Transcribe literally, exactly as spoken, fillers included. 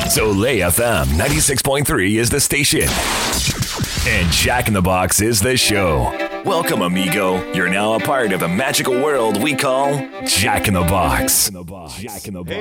Soleil F M ninety-six point three is the station. And Jack in the Box is the show. Welcome, amigo. You're now a part of the magical world we call Jack in the Box. Jack in the Box.